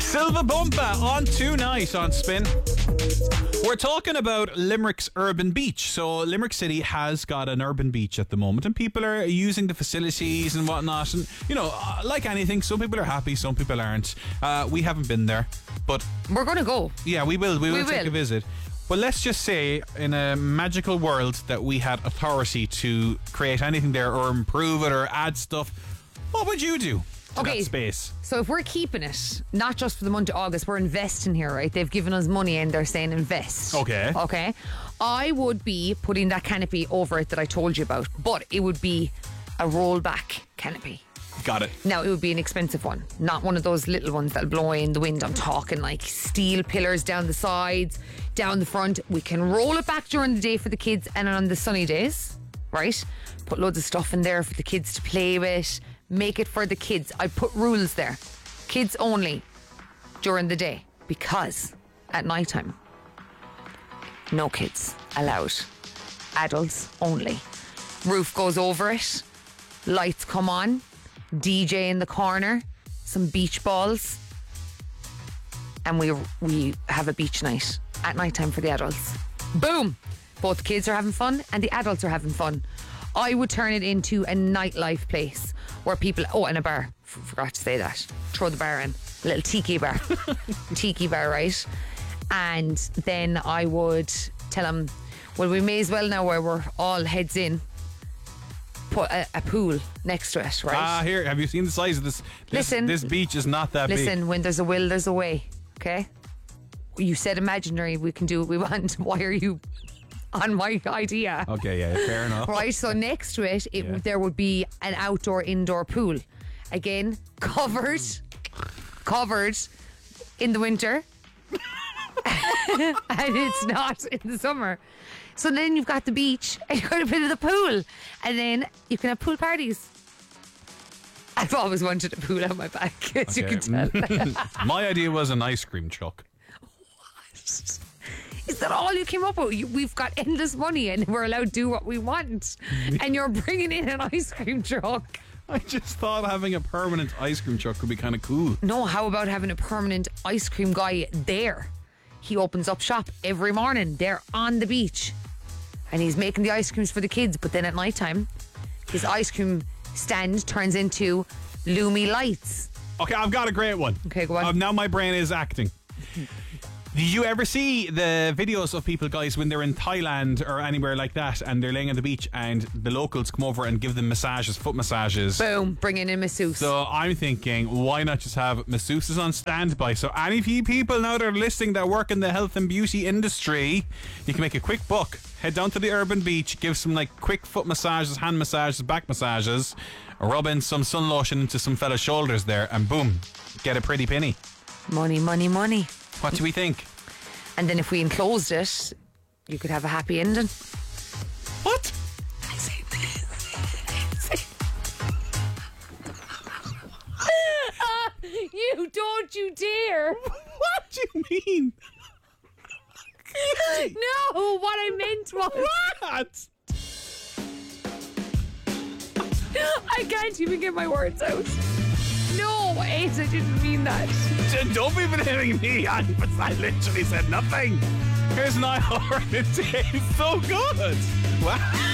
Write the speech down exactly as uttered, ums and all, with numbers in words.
Silva Bomba on tonight on Spin. We're talking about Limerick's urban beach. So Limerick City has got an urban beach at the moment, and people are using the facilities and whatnot. And you know, uh, like anything, some people are happy, some people aren't. Uh, we haven't been there, but we're going to go. Yeah, we will. We will we take will. a visit. But let's just say, in a magical world, that we had authority to create anything there, or improve it, or add stuff. What would you do? Okay, that space. So if we're keeping it, not just for the month of August, we're investing here, right? They've given us money and they're saying invest. Okay. Okay. I would be putting that canopy over it that I told you about, but it would be a rollback canopy. Got it. Now, it would be an expensive one, not one of those little ones that'll blow in the wind. I'm talking like steel pillars down the sides, down the front. We can roll it back during the day for the kids, and on the sunny days, right? Put loads of stuff in there for the kids to play with. Make it for the kids. I put rules there. Kids only during the day, because at night time, no kids allowed. Adults only. Roof goes over it. Lights come on. D J in the corner. Some beach balls. And we we have a beach night at night time for the adults. Boom! Both the kids are having fun and the adults are having fun. I would turn it into a nightlife place where people... Oh, and a bar. F- forgot to say that. Throw the bar in. A little tiki bar. Tiki bar, right? And then I would tell them, well, we may as well now, where we're all heads in, put a, a pool next to it, right? Ah, here, have you seen the size of this? this Listen. This beach is not that Listen, big. Listen, when there's a will, there's a way. Okay? You said imaginary, we can do what we want. Why are you on my idea? Okay, yeah, fair enough. Right, so next to it, it Yeah. there would be an outdoor indoor pool. Again, covered, covered in the winter. And it's not in the summer. So then you've got the beach and you've got a bit of the pool. And then you can have pool parties. I've always wanted a pool on my back, as you Okay. can tell. My idea was an ice cream truck. Is that all you came up with? You- We've got endless money and we're allowed to do what we want. And you're bringing in an ice cream truck. I just thought having a permanent ice cream truck would be kind of cool. No, how about having a permanent ice cream guy there? He opens up shop every morning. They're on the beach. And he's making the ice creams for the kids. But then at night time, his ice cream stand turns into Lumi lights. Okay, I've got a great one. Okay, go on. Uh, now my brain is acting. Did you ever see the videos of people, guys, when they're in Thailand or anywhere like that, and they're laying on the beach and the locals come over and give them massages, foot massages? Boom, bringing in masseuse. So I'm thinking, why not just have masseuses on standby? So any of you people now that are listening that work in the health and beauty industry, you can make a quick buck. Head down to the urban beach, give some like quick foot massages, hand massages, back massages, rub in some sun lotion into some fella's shoulders there, and boom, get a pretty penny. Money, money, money. What do we think? And then if we enclosed it, you could have a happy ending. What? You don't you dare. What do you mean? No, what I meant was... What? I can't even get my words out. No, Ace, I didn't mean that. Don't be hitting me on, but I literally said nothing. Here's an eye horror. It's so good. Wow.